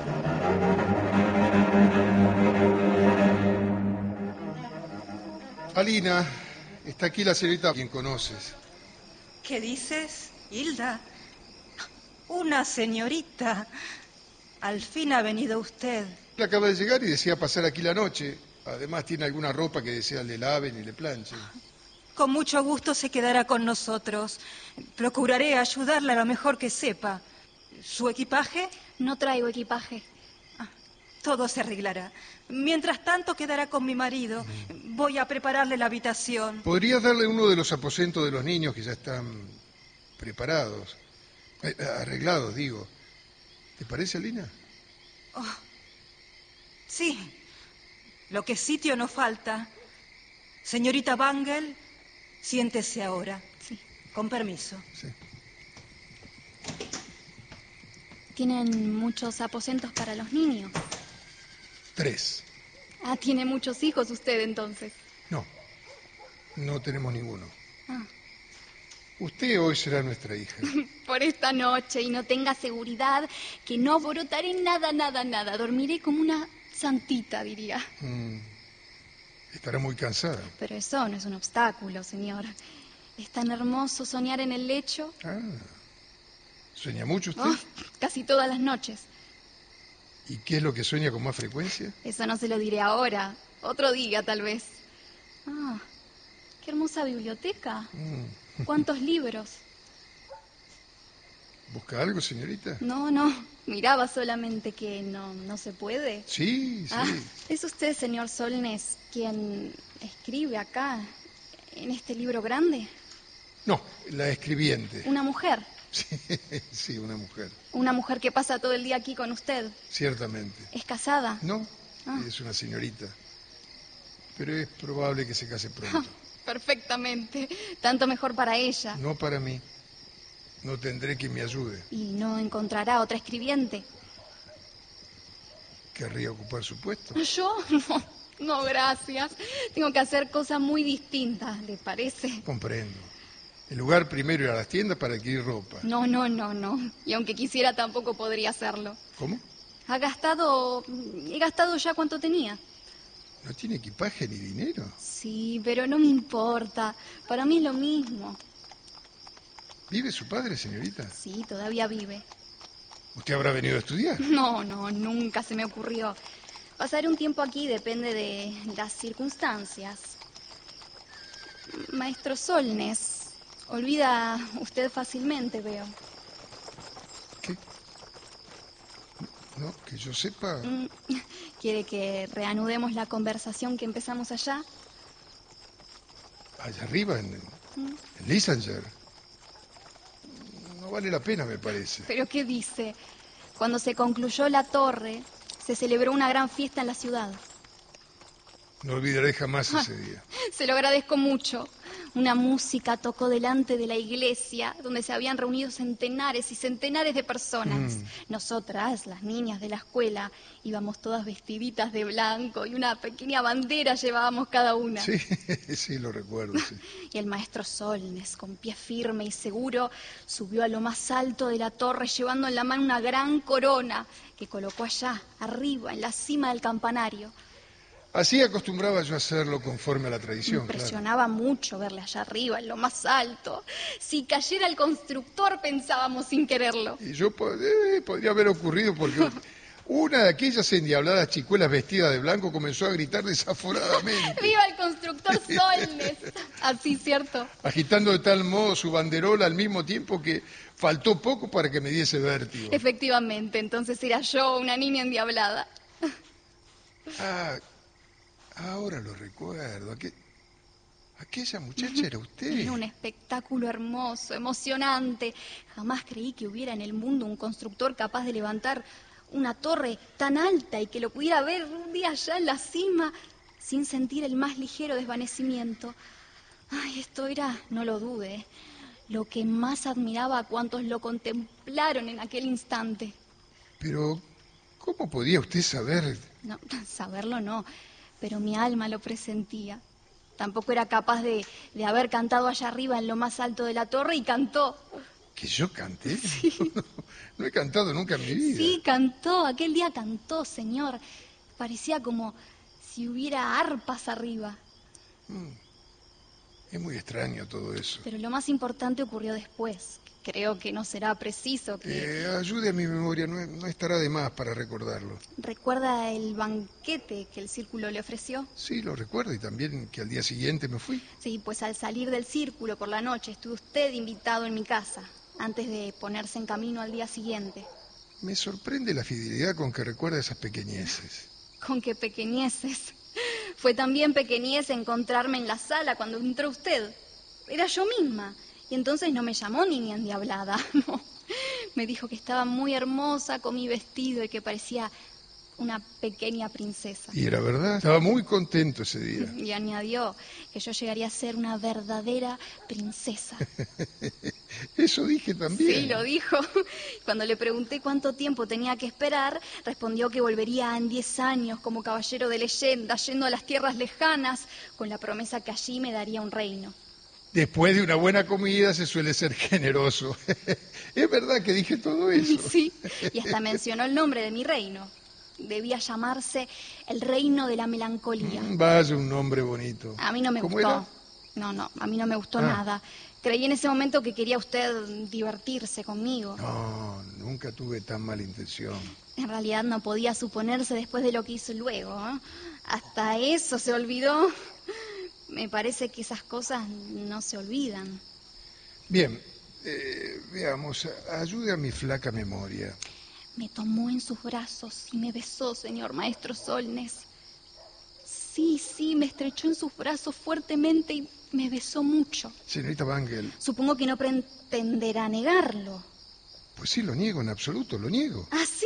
Alina, está aquí la señorita a quien conoces.
¿Qué dices, Hilda? Una señorita. Al fin ha venido usted.
Él acaba de llegar y desea pasar aquí la noche. Además tiene alguna ropa que desea le laven y le planchen.
Con mucho gusto se quedará con nosotros. Procuraré ayudarla lo mejor que sepa. ¿Su equipaje?
No traigo equipaje.
Ah, todo se arreglará. Mientras tanto quedará con mi marido. Voy a prepararle la habitación.
¿Podrías darle uno de los aposentos de los niños que ya están preparados? Eh, arreglados, digo. ¿Te parece, Alina?
Oh, sí. Lo que sitio no falta. Señorita Bangle, siéntese ahora.
Sí.
Con permiso.
Sí.
¿Tienen muchos aposentos para los niños?
Tres.
Ah, tiene muchos hijos usted entonces.
No, no tenemos ninguno.
Ah.
Usted hoy será nuestra hija.
Por esta noche, y no tenga seguridad que no brotaré nada, nada, nada. Dormiré como una santita, diría.
Mm, estará muy cansada.
Pero eso no es un obstáculo, señor. Es tan hermoso soñar en el lecho.
Ah, ¿sueña mucho usted?
Oh, casi todas las noches.
¿Y qué es lo que sueña con más frecuencia?
Eso no se lo diré ahora. Otro día, tal vez. Ah, qué hermosa biblioteca.
Mm.
¿Cuántos libros?
¿Busca algo, señorita?
No, no. Miraba solamente que no, no se puede.
Sí, sí.
Ah, ¿es usted, señor Solnes, quien escribe acá, en este libro grande?
No, la escribiente.
Una mujer.
Sí, sí, una mujer.
Una mujer que pasa todo el día aquí con usted.
Ciertamente.
¿Es casada?
No,
Ah.
es una señorita. Pero es probable que se case pronto.
Perfectamente. Tanto mejor para ella.
No para mí. No tendré quien me ayude.
Y no encontrará otra escribiente.
¿Querría ocupar su puesto?
¿Yo? No, no, gracias. Tengo que hacer cosas muy distintas, ¿le parece?
Comprendo. El lugar primero ir a las tiendas para adquirir ropa.
No, no, no, no. Y aunque quisiera tampoco podría hacerlo.
¿Cómo?
Ha gastado... He gastado ya cuanto tenía.
¿No tiene equipaje ni dinero?
Sí, pero no me importa. Para mí es lo mismo.
¿Vive su padre, señorita?
Sí, todavía vive.
¿Usted habrá venido a estudiar?
No, no, nunca se me ocurrió. Pasar un tiempo aquí depende de las circunstancias. Maestro Solnes, olvida usted fácilmente, veo.
¿Qué? No, que yo sepa.
¿Quiere que reanudemos la conversación que empezamos allá?
Allá arriba, en, en Lisanger. No vale la pena, me parece.
¿Pero qué dice? Cuando se concluyó la torre, se celebró una gran fiesta en la ciudad.
No olvidaré jamás ese día.
Se lo agradezco mucho. Una música tocó delante de la iglesia, donde se habían reunido centenares y centenares de personas. Mm. Nosotras, las niñas de la escuela, íbamos todas vestiditas de blanco y una pequeña bandera llevábamos cada una.
Sí, sí, lo recuerdo, sí.
Y el maestro Solnes, con pie firme y seguro, subió a lo más alto de la torre, llevando en la mano una gran corona que colocó allá, arriba, en la cima del campanario.
Así acostumbraba yo a hacerlo conforme a la tradición.
Me impresionaba
claro.
mucho verle allá arriba, en lo más alto. Si cayera el constructor, pensábamos sin quererlo.
Y yo eh, podría haber ocurrido porque una de aquellas endiabladas chicuelas vestidas de blanco comenzó a gritar desaforadamente.
¡Viva el constructor Solnes! Así, ¿cierto?
Agitando de tal modo su banderola al mismo tiempo que faltó poco para que me diese vértigo.
Efectivamente, entonces era yo, una niña endiablada.
Ah... Ahora lo recuerdo. Aqu... Aquella muchacha era usted.
Era un espectáculo hermoso, emocionante. Jamás creí que hubiera en el mundo un constructor capaz de levantar una torre tan alta y que lo pudiera ver un día allá en la cima sin sentir el más ligero desvanecimiento. Ay, esto era, no lo dude, lo que más admiraba a cuantos lo contemplaron en aquel instante.
Pero, ¿cómo podía usted saber?
No, saberlo no. Pero mi alma lo presentía. Tampoco era capaz de, de haber cantado allá arriba en lo más alto de la torre y cantó.
¿Que yo canté?
Sí.
No, no he cantado nunca en mi vida.
Sí, cantó. Aquel día cantó, señor. Parecía como si hubiera arpas arriba.
Mm. Es muy extraño todo eso.
Pero lo más importante ocurrió después. Creo que no será preciso que...
Eh, ayude a mi memoria, no, no estará de más para recordarlo.
¿Recuerda el banquete que el círculo le ofreció?
Sí, lo recuerdo, y también que al día siguiente me fui.
Sí, pues al salir del círculo por la noche estuvo usted invitado en mi casa, antes de ponerse en camino al día siguiente.
Me sorprende la fidelidad con que recuerda esas pequeñeces.
¿Con qué pequeñeces? Fue también pequeñez encontrarme en la sala cuando entró usted. Era yo misma. Y entonces no me llamó niña endiablada, no. Me dijo que estaba muy hermosa con mi vestido y que parecía una pequeña princesa.
Y era verdad, estaba muy contento ese día.
Y añadió que yo llegaría a ser una verdadera princesa.
Eso dije también.
Sí, lo dijo. Cuando le pregunté cuánto tiempo tenía que esperar, respondió que volvería en diez años como caballero de leyenda, yendo a las tierras lejanas, con la promesa que allí me daría un reino.
Después de una buena comida se suele ser generoso. Es verdad que dije todo eso.
Sí, y hasta mencionó el nombre de mi reino. Debía llamarse el Reino de la Melancolía.
Mm, vaya, un nombre bonito.
A mí no me
¿Cómo
gustó.
era?
No, no, a mí no me gustó
Ah.
nada. Creí en ese momento que quería usted divertirse conmigo.
No, nunca tuve tan mala intención.
En realidad no podía suponerse después de lo que hizo luego, ¿eh? Hasta eso se olvidó. Me parece que esas cosas no se olvidan.
Bien, eh, veamos, ayude a mi flaca memoria.
Me tomó en sus brazos y me besó, señor maestro Solnes. Sí, sí, me estrechó en sus brazos fuertemente y me besó mucho.
Señorita Bangle,
Supongo que no pretenderá negarlo.
pues sí, lo niego en absoluto, lo niego.
¿Ah, sí?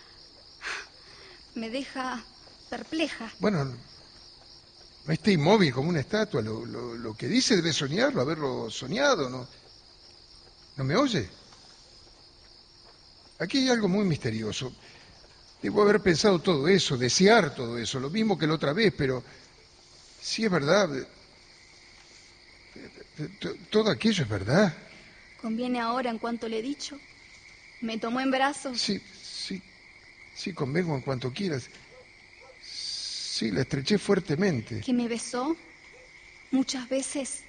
Me deja perpleja.
Bueno, no esté inmóvil como una estatua. Lo, lo, lo que dice debe soñarlo, haberlo soñado, ¿no? ¿No me oye? Aquí hay algo muy misterioso. Debo haber pensado todo eso, desear todo eso, lo mismo que la otra vez, pero sí es verdad. T- Todo aquello es verdad.
¿Conviene ahora en cuanto le he dicho? Me tomó en brazos.
Sí, sí, sí, convengo en cuanto quieras. Sí, la estreché fuertemente.
¿Que me besó? Muchas veces.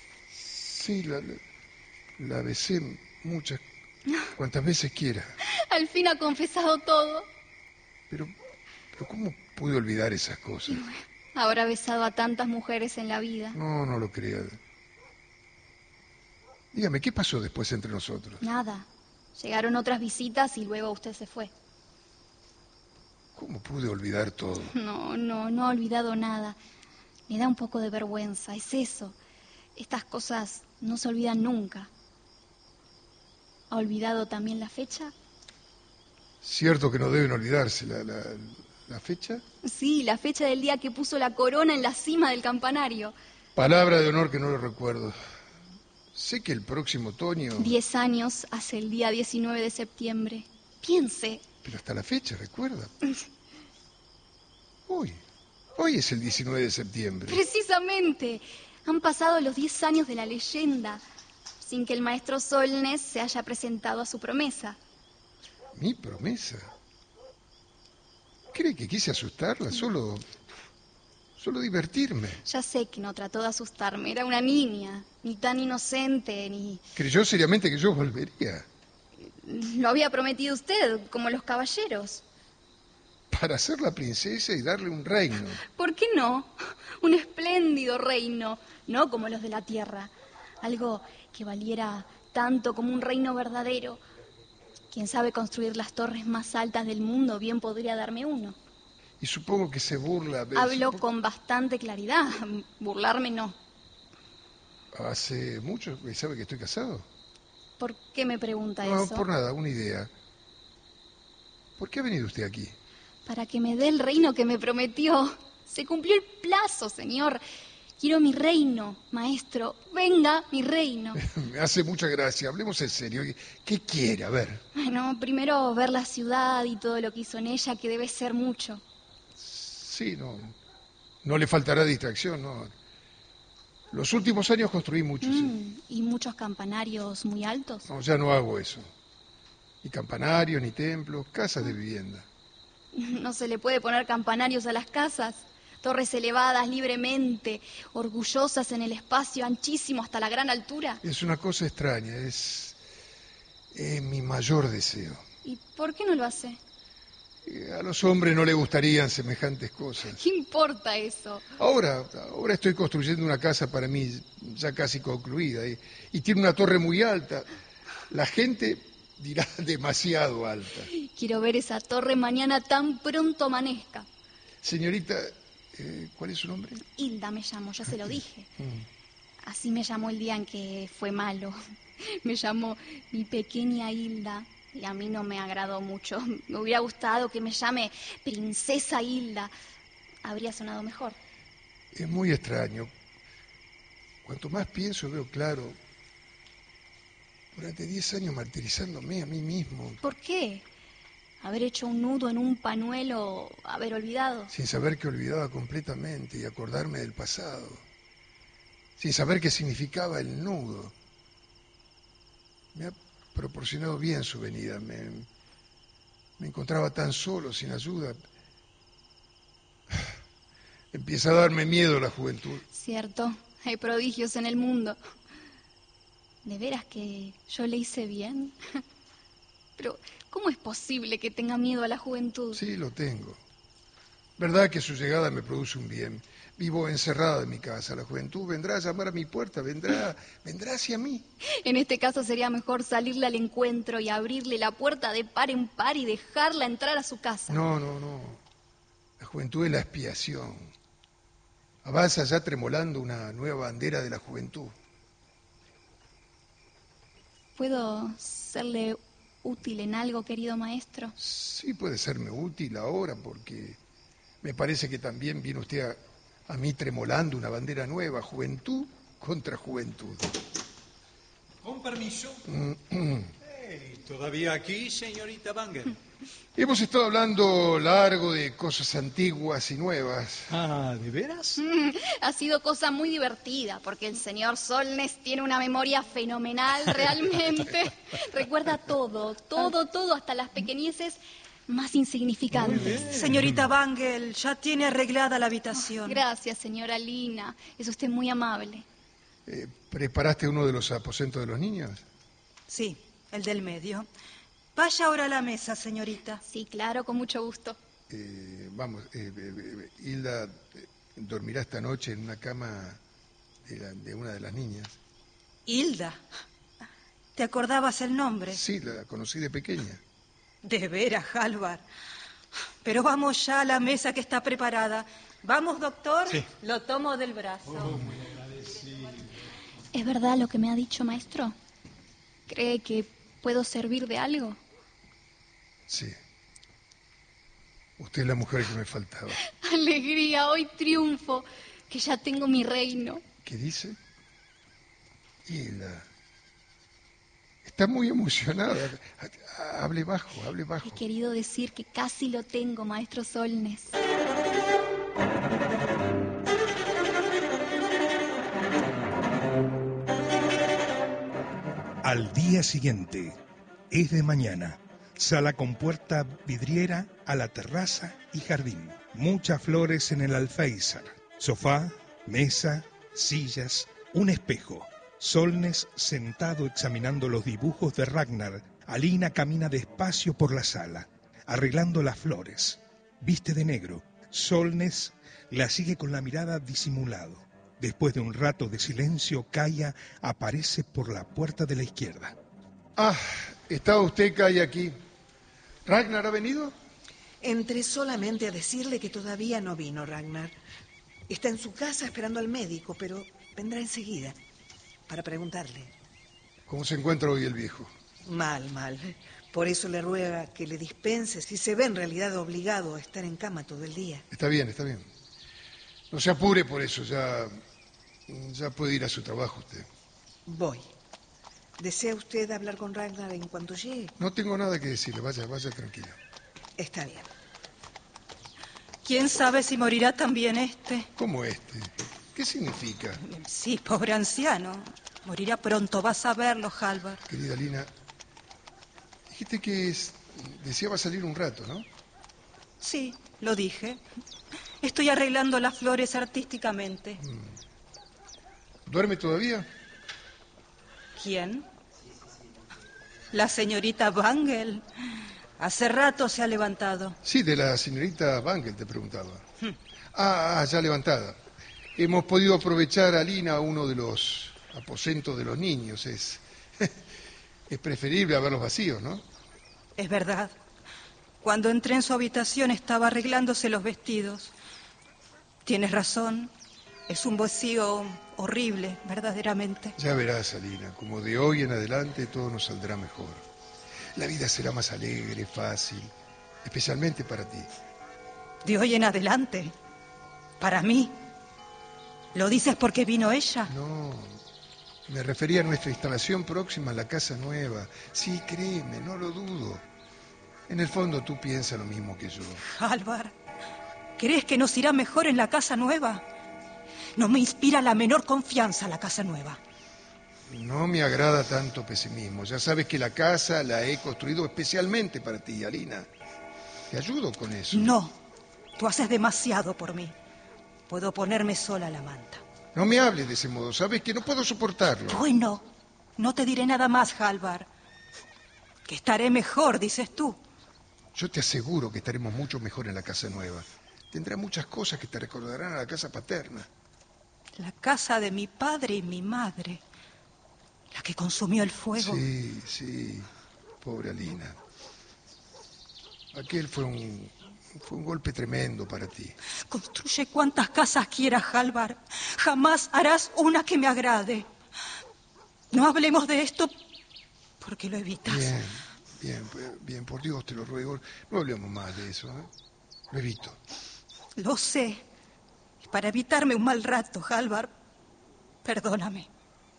Sí, la, la, la besé muchas, cuantas veces quiera.
Al fin ha confesado todo.
Pero, pero ¿cómo pude olvidar esas cosas?
Habrá besado a tantas mujeres en la vida.
No, no lo creo. Dígame, ¿qué pasó después entre nosotros?
Nada. Llegaron otras visitas y luego usted se fue.
¿Cómo pude olvidar todo?
No, no, no ha olvidado nada. Me da un poco de vergüenza, es eso. Estas cosas no se olvidan nunca. ¿Ha olvidado también la fecha?
Cierto que no deben olvidarse la, la, la fecha.
Sí, la fecha del día que puso la corona en la cima del campanario.
Palabra de honor que no lo recuerdo. Sé que el próximo otoño...
Diez años hace el día diecinueve de septiembre. Piense.
Pero hasta la fecha, ¿recuerda? Hoy. Hoy es el diecinueve de septiembre.
Precisamente. Han pasado los diez años de la leyenda, sin que el maestro Solness se haya presentado a su promesa.
¿Mi promesa? ¿Cree que quise asustarla? Solo... Solo divertirme.
Ya sé que no trató de asustarme. Era una niña, ni tan inocente, ni...
¿Creyó seriamente que yo volvería?
Lo había prometido usted, como los caballeros.
Para ser la princesa y darle un reino.
¿Por qué no? Un espléndido reino, no como los de la tierra. Algo que valiera tanto como un reino verdadero. Quien sabe construir las torres más altas del mundo bien podría darme uno.
Y supongo que se burla... ¿ves?
Hablo con bastante claridad. Burlarme no.
Hace mucho que sabe que estoy casado.
¿Por qué me pregunta
No,
eso?
por nada, una idea. ¿Por qué ha venido usted aquí?
Para que me dé el reino que me prometió. Se cumplió el plazo, señor. Quiero mi reino, maestro. Venga, mi reino.
Me hace mucha gracia. Hablemos en serio. ¿Qué quiere? A ver.
Bueno, primero ver la ciudad y todo lo que hizo en ella, que debe ser mucho.
Sí, no. No le faltará distracción, ¿no? Los últimos años construí muchos.
Mm, ¿Y muchos campanarios muy altos?
No, ya no hago eso. Ni campanarios, ni templos, casas de vivienda.
No se le puede poner campanarios a las casas. Torres elevadas libremente, orgullosas en el espacio anchísimo hasta la gran altura.
Es una cosa extraña, es, es mi mayor deseo.
¿Y por qué no lo hace?
A los hombres no les gustarían semejantes cosas.
¿Qué importa eso?
Ahora, ahora estoy construyendo una casa para mí ya casi concluida y, y tiene una torre muy alta. La gente dirá demasiado alta.
Quiero ver esa torre mañana tan pronto amanezca.
Señorita, eh, ¿cuál es su nombre?
Hilda me llamo, ya se lo dije. Así me llamó el día en que fue malo. Me llamó mi pequeña Hilda. Y a mí no me agradó mucho. Me hubiera gustado que me llame Princesa Hilda. Habría sonado mejor.
Es muy extraño. Cuanto más pienso, veo claro. Durante diez años martirizándome a mí mismo.
¿Por qué? Haber hecho un nudo en un pañuelo, haber olvidado.
Sin saber que olvidaba completamente y acordarme del pasado. Sin saber qué significaba el nudo. Me ha proporcionado bien su venida. Me, me encontraba tan solo, sin ayuda. Empieza a darme miedo la juventud.
Cierto, hay prodigios en el mundo. ¿De veras que yo le hice bien? Pero, ¿cómo es posible que tenga miedo a la juventud?
Sí, lo tengo. Verdad que su llegada me produce un bien. Vivo encerrada en mi casa. La juventud vendrá a llamar a mi puerta, vendrá, vendrá hacia mí.
En este caso sería mejor salirle al encuentro y abrirle la puerta de par en par y dejarla entrar a su casa.
No, no, no. La juventud es la expiación. Avanza ya tremolando una nueva bandera de la juventud.
¿Puedo serle útil en algo, querido maestro?
Sí, puede serme útil ahora porque me parece que también viene usted a... A mí tremolando una bandera nueva, juventud contra juventud.
Con permiso. Hey, ¿todavía aquí, señorita Banger?
Hemos estado hablando largo de cosas antiguas y nuevas.
Ah, ¿de veras?
Mm, ha sido cosa muy divertida, porque el señor Solness tiene una memoria fenomenal, realmente. Recuerda todo, todo, todo, hasta las pequeñeces más insignificantes.
Señorita Bangel, ya tiene arreglada la habitación.
Gracias, señora Lina. Es usted muy amable.
Eh, ¿Preparaste uno de los aposentos de los niños?
Sí, el del medio. Vaya ahora a la mesa, señorita.
Sí, claro, con mucho gusto.
Eh, vamos, eh, eh, eh, Hilda eh, dormirá esta noche en una cama de, la- de una de las niñas.
Hilda. ¿Te acordabas el nombre?
Sí, la conocí de pequeña.
De veras, Halvar. Pero vamos ya a la mesa que está preparada. ¿Vamos, doctor?
Sí.
Lo tomo del brazo.
¿Es verdad lo que me ha dicho, maestro? ¿Cree que puedo servir de algo?
Sí. Usted es la mujer que me faltaba.
Alegría, hoy triunfo, que ya tengo mi reino.
¿Qué dice? Hilda. Está muy emocionada. Hable bajo, hable bajo.
He querido decir que casi lo tengo, maestro Solnes.
Al día siguiente, es de mañana, sala con puerta vidriera a la terraza y jardín. Muchas flores en el alféizar, sofá, mesa, sillas, un espejo. Solnes sentado examinando los dibujos de Ragnar. Alina camina despacio por la sala, arreglando las flores. Viste de negro. Solnes la sigue con la mirada disimulado. Después de un rato de silencio, Kaia aparece por la puerta de la izquierda.
Ah, estaba usted, Kaia, aquí. ¿Ragnar ha venido?
Entré solamente a decirle que todavía no vino Ragnar. Está en su casa esperando al médico, pero vendrá enseguida para preguntarle.
¿Cómo se encuentra hoy el viejo?
Mal, mal. Por eso le ruega que le dispense si se ve en realidad obligado a estar en cama todo el día.
Está bien, está bien. No se apure por eso, ya, ya puede ir a su trabajo usted.
Voy. ¿Desea usted hablar con Ragnar en cuanto llegue?
No tengo nada que decirle, vaya, vaya tranquila.
Está bien.
¿Quién sabe si morirá también este?
¿Cómo este? ¿Qué significa?
Sí, pobre anciano. Morirá pronto, vas a verlo, Halvar.
Querida Lina, dijiste que es- deseaba salir un rato, ¿no?
Sí, lo dije. Estoy arreglando las flores artísticamente.
¿Duerme todavía?
¿Quién? La señorita Wangel. Hace rato se ha levantado.
Sí, de la señorita Bankel te preguntaba. Ah, ah, ya levantada. Hemos podido aprovechar a Lina uno de los aposentos de los niños. Es, es preferible a verlos vacíos, ¿no?
Es verdad. Cuando entré en su habitación estaba arreglándose los vestidos. Tienes razón. Es un vacío horrible, verdaderamente.
Ya verás, Alina, como de hoy en adelante todo nos saldrá mejor. La vida será más alegre, fácil, especialmente para ti.
De hoy en adelante. Para mí. ¿Lo dices porque vino ella?
No, me refería a nuestra instalación próxima en la casa nueva. Sí, créeme, no lo dudo. En el fondo tú piensas lo mismo que yo.
Álvar, ¿crees que nos irá mejor en la casa nueva? No me inspira la menor confianza la casa nueva.
No me agrada tanto pesimismo. Ya sabes que la casa la he construido especialmente para ti, Alina. Te ayudo con eso.
No, tú haces demasiado por mí. Puedo ponerme sola la manta.
No me hables de ese modo. Sabes que no puedo soportarlo.
Bueno, no te diré nada más, Halvar. Que estaré mejor, dices tú.
Yo te aseguro que estaremos mucho mejor en la casa nueva. Tendrá muchas cosas que te recordarán a la casa paterna.
La casa de mi padre y mi madre. La que consumió el fuego.
Sí, sí, pobre Alina. Aquel fue un, fue un golpe tremendo para ti.
Construye cuantas casas quieras, Halvar. Jamás harás una que me agrade. No hablemos de esto porque lo evitas.
Bien, bien, pues, bien, por Dios te lo ruego. No hablemos más de eso, ¿eh? Lo evito.
Lo sé. Y para evitarme un mal rato, Halvar, perdóname.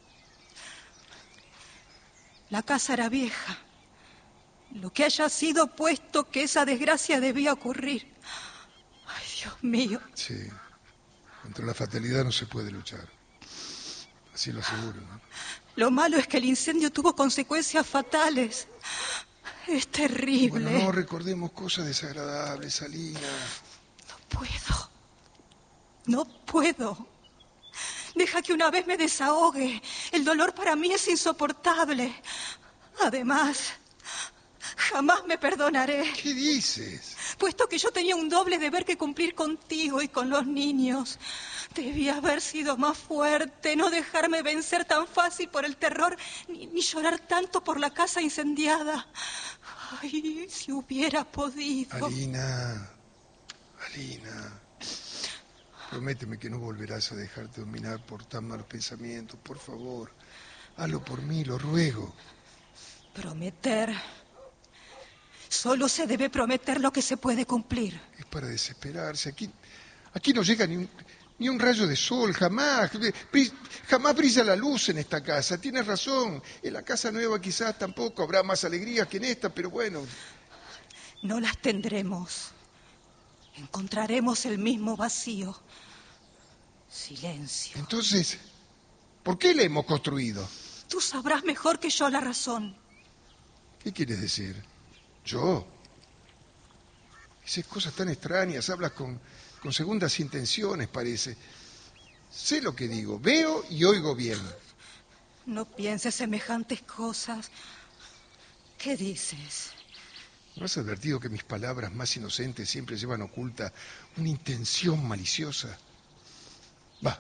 La casa era vieja. Lo que haya sido, puesto que esa desgracia debía ocurrir. Ay, Dios mío.
Sí, contra la fatalidad no se puede luchar. Así lo aseguro, ¿no?
Lo malo es que el incendio tuvo consecuencias fatales. Es terrible.
Bueno, no recordemos cosas desagradables, Alina.
No puedo. No puedo. Deja que una vez me desahogue. El dolor para mí es insoportable. Además, Jamás me perdonaré.
¿Qué dices?
Puesto que yo tenía un doble deber que cumplir contigo y con los niños. Debía haber sido más fuerte, no dejarme vencer tan fácil por el terror, ni, ni llorar tanto por la casa incendiada. Ay, si hubiera podido.
Alina, Alina, prométeme que no volverás a dejarte dominar por tan malos pensamientos, por favor. Hazlo por mí, lo ruego.
Prometer. Solo se debe prometer lo que se puede cumplir.
Es para desesperarse. Aquí, aquí no llega ni un, ni un rayo de sol, jamás. Jamás brilla la luz en esta casa. Tienes razón. En la casa nueva quizás tampoco habrá más alegrías que en esta, pero bueno.
No las tendremos. Encontraremos el mismo vacío. Silencio.
Entonces, ¿por qué la hemos construido?
Tú sabrás mejor que yo la razón.
¿Qué quieres decir? ¿Yo? Dices cosas tan extrañas, hablas con, con segundas intenciones, parece. Sé lo que digo, veo y oigo bien.
No pienses semejantes cosas. ¿Qué dices?
¿No has advertido que mis palabras más inocentes siempre llevan oculta una intención maliciosa? Va,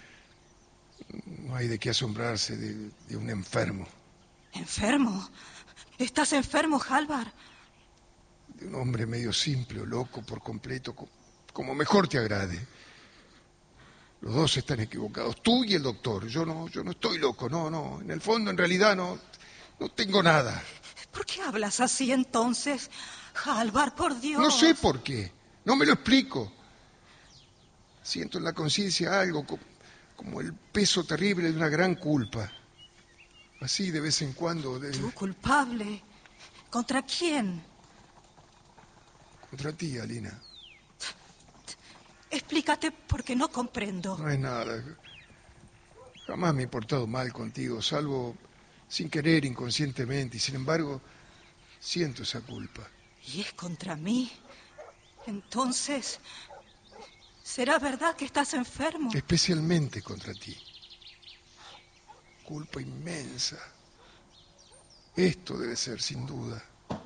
no hay de qué asombrarse de, de un enfermo.
¿Enfermo? ¿Estás enfermo, Hallvar?
De un hombre medio simple o loco por completo, como mejor te agrade. Los dos están equivocados, tú y el doctor. Yo no, yo no estoy loco, no, no. En el fondo, en realidad, no, no tengo nada.
¿Por qué hablas así entonces? Hallvar, por Dios.
No sé por qué, no me lo explico. Siento en la conciencia algo como, como el peso terrible de una gran culpa. Así de vez en cuando. De...
¿Tú culpable? ¿Contra quién?
Contra ti, Alina.
Explícate porque no comprendo.
No es nada. Jamás me he portado mal contigo, salvo sin querer, inconscientemente, y sin embargo, siento esa culpa.
¿Y es contra mí? Entonces, ¿será verdad que estás enfermo?
Especialmente contra ti. Culpa inmensa. Esto debe ser, sin duda.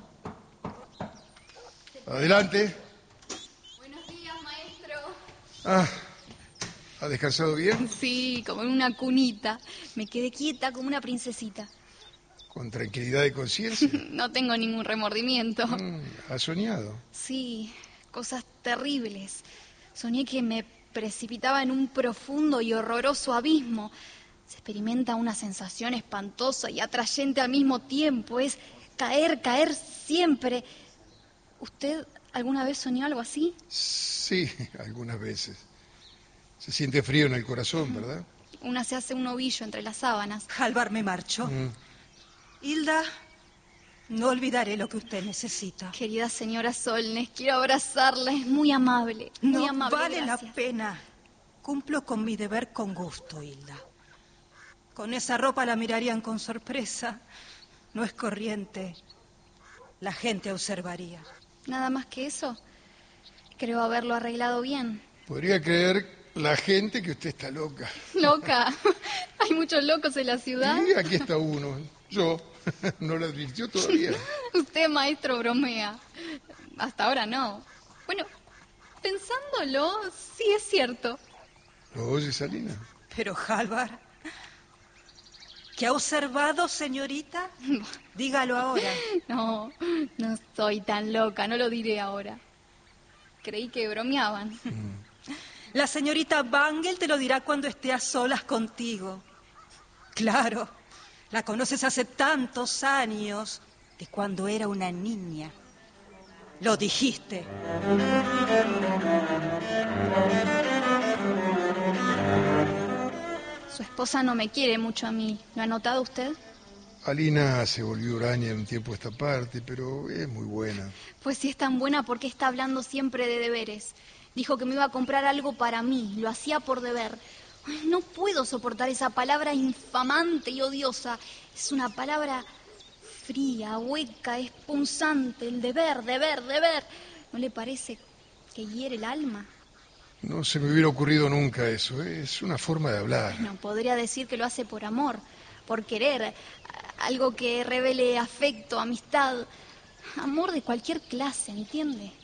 Adelante.
Buenos días, maestro.
Ah, ¿ha descansado bien?
Sí, como en una cunita. Me quedé quieta como una princesita.
¿Con tranquilidad de conciencia?
No tengo ningún remordimiento.
Mm, ¿has soñado?
Sí, cosas terribles. Soñé que me precipitaba en un profundo y horroroso abismo. Se experimenta una sensación espantosa y atrayente al mismo tiempo. Es caer, caer siempre. ¿Usted alguna vez soñó algo así?
Sí, algunas veces. Se siente frío en el corazón, ¿verdad?
Una se hace un ovillo entre las sábanas.
Hallvar, me marcho.
Mm.
Hilda, no olvidaré lo que usted necesita.
Querida señora Solness, quiero abrazarla. Es muy amable. Muy
No
amable,
vale
gracias.
la pena. Cumplo con mi deber con gusto, Hilda. Con esa ropa la mirarían con sorpresa. No es corriente. La gente observaría.
Nada más que eso. Creo haberlo arreglado bien.
Podría creer la gente que usted está loca.
Loca. Hay muchos locos en la ciudad.
Y aquí está uno. Yo. ¿No lo advirtió todavía?
Usted, maestro, bromea. Hasta ahora no. Bueno, pensándolo, sí es cierto.
¿Lo oyes, Alina?
Pero, Hallvar, ¿qué ha observado, señorita? Dígalo ahora.
No, no soy tan loca, no lo diré ahora. Creí que bromeaban.
La señorita Bangle te lo dirá cuando esté a solas contigo. Claro, la conoces hace tantos años, de cuando era una niña. Lo dijiste.
Su esposa no me quiere mucho a mí. ¿Lo ha notado usted?
Alina se volvió huraña en un tiempo a esta parte, pero es muy buena.
Pues si es tan buena, ¿por qué está hablando siempre de deberes? Dijo que me iba a comprar algo para mí. Lo hacía por deber. Ay, no puedo soportar esa palabra infamante y odiosa. Es una palabra fría, hueca, es punzante. El deber, deber, deber. ¿No le parece que hiere el alma?
No se me hubiera ocurrido nunca eso. Es una forma de hablar.
No, podría decir que lo hace por amor, por querer, algo que revele afecto, amistad. Amor de cualquier clase, ¿entiende?